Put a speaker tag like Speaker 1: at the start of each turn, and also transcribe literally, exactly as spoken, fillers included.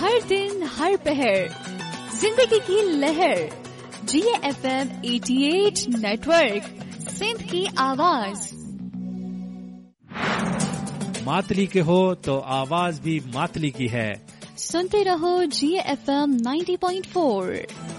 Speaker 1: हर दिन हर पहर जिंदगी की लहर। जी एफ एम अठासी नेटवर्क, सिंध की आवाज।
Speaker 2: मातली के हो तो आवाज भी मातली की है।
Speaker 1: सुनते रहो जी F M ninety point four.